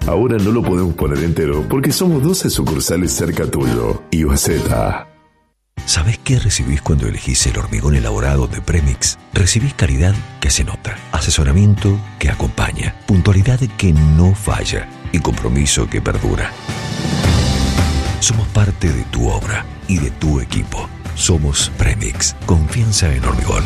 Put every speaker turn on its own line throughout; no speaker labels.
Ahora no lo podemos poner entero porque somos 12 sucursales cerca tuyo. IOZ.
¿Sabés qué recibís cuando elegís el hormigón elaborado de Premix? Recibís calidad que se nota, asesoramiento que acompaña, puntualidad que no falla y compromiso que perdura. Somos parte de tu obra y de tu equipo. Somos Premix. Confianza en hormigón.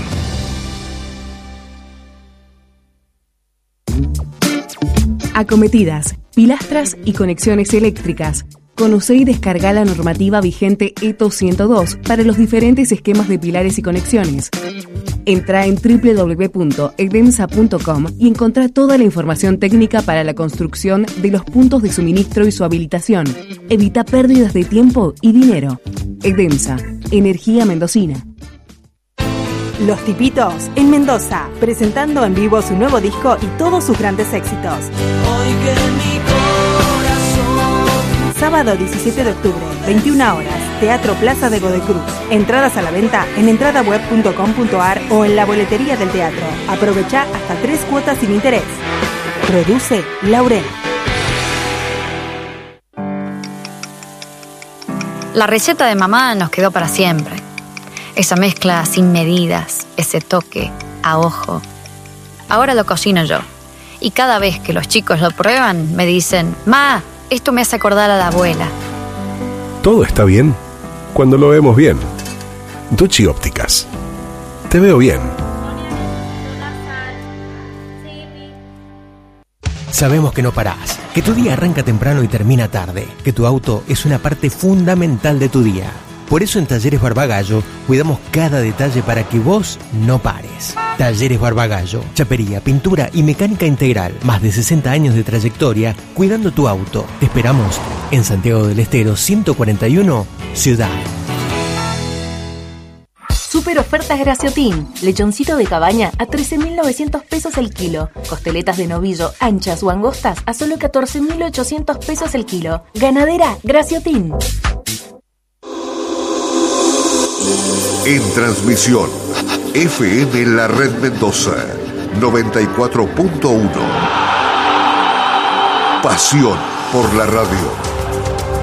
Acometidas, pilastras y conexiones eléctricas. Conoce y descarga la normativa vigente ETO 102 para los diferentes esquemas de pilares y conexiones. Entra en www.edemsa.com y encontrá toda la información técnica para la construcción de los puntos de suministro y su habilitación. Evita pérdidas de tiempo y dinero. Edemsa, energía mendocina.
Los Tipitos en Mendoza, presentando en vivo su nuevo disco y todos sus grandes éxitos.
Hoy que mi corazón.
Sábado 17 de octubre, 21 horas, Teatro Plaza de Godoy Cruz. Entradas a la venta en entradaweb.com.ar o en la boletería del teatro. Aprovecha hasta 3 cuotas sin interés. Produce Laurel.
La receta de mamá nos quedó para siempre. Esa mezcla sin medidas, ese toque a ojo. Ahora lo cocino yo. Y cada vez que los chicos lo prueban, me dicen: «Ma, esto me hace acordar a la abuela».
Todo está bien cuando lo vemos bien. Duchi Ópticas. Te veo bien.
Sabemos que no parás, que tu día arranca temprano y termina tarde, que tu auto es una parte fundamental de tu día. Por eso en Talleres Barbagallo cuidamos cada detalle para que vos no pares. Talleres Barbagallo, chapería, pintura y mecánica integral. Más de 60 años de trayectoria cuidando tu auto. Te esperamos en Santiago del Estero 141, Ciudad.
Super ofertas Graciotin. Lechoncito de cabaña a 13.900 pesos el kilo. Costeletas de novillo anchas o angostas a solo 14.800 pesos el kilo. Ganadera Graciotin.
En transmisión, FM La Red Mendoza, 94.1. Pasión por la radio.